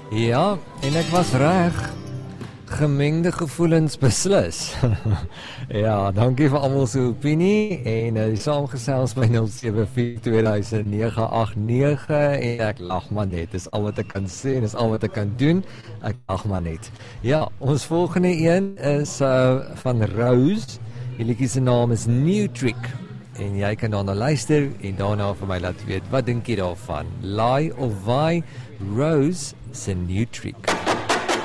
Ja, en ek was reg. Gemengde gevoelens beslis. Ja, dankie vir almal se opinie en die saamgesels by 07420989 en ek lag maar net. Dis al wat ek kan sê en dis al wat ek kan doen. Ek lag maar net. Ja, ons volgende een is van Rose. Die liedjie se naam is New Trick. En jy kan daarna luister en daarna vir my laat weet wat dink jy daarvan? Lie of Vai, Rose se New Trick.